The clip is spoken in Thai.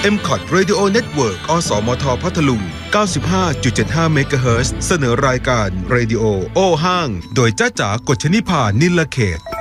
MCOT Radio Network อสมทพัทลุง 95.75 เมกะเฮิรตซ์เสนอรายการ Radio โอห้างโดยจ้าจ๋ากฎชนิพานิลเขต